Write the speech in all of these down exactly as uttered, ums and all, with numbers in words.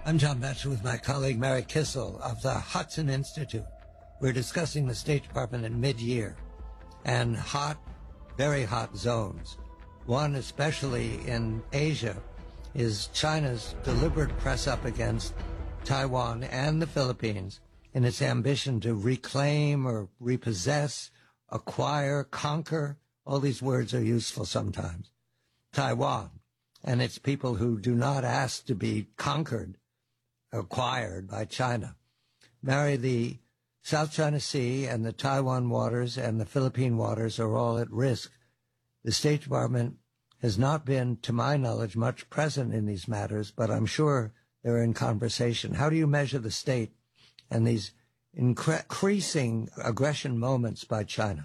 I'm John Batchelor with my colleague Mary Kissel of the Hudson Institute. We're discussing the State Department in mid-year and hot, very hot zones. One, especially in Asia, is China's deliberate press up against Taiwan and the Philippines in its ambition to reclaim or repossess, acquire, conquer. All these words are useful sometimes. Taiwan and its people who do not ask to be conquered, acquired by China. Mary, the South China Sea and the Taiwan waters and the Philippine waters are all at risk. The State Department has not been, to my knowledge, much present in these matters, but I'm sure they're in conversation. How do you measure the state and these incre- increasing aggression moments by China?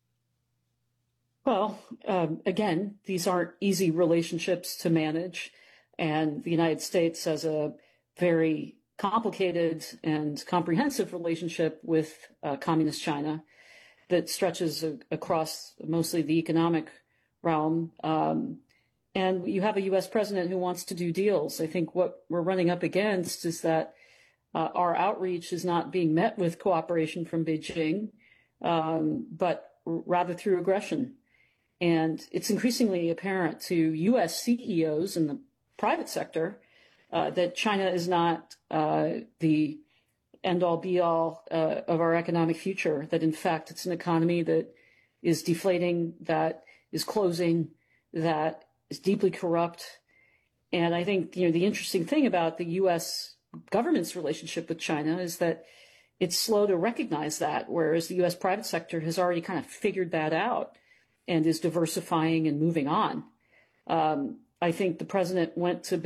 Well, um, again, these aren't easy relationships to manage, and the United States has a very complicated and comprehensive relationship with uh, communist China that stretches a- across mostly the economic realm. Um, and you have a U S president who wants to do deals. I think what we're running up against is that uh, our outreach is not being met with cooperation from Beijing, um, but rather through aggression. And it's increasingly apparent to U S C E Os in the private sector uh, that China is not uh, the end-all, be-all uh, of our economic future, that in fact it's an economy that is deflating, that is closing, that is deeply corrupt. And I think, you know, the interesting thing about the U S government's relationship with China is that it's slow to recognize that, whereas the U S private sector has already kind of figured that out and is diversifying and moving on. Um, I think the president went to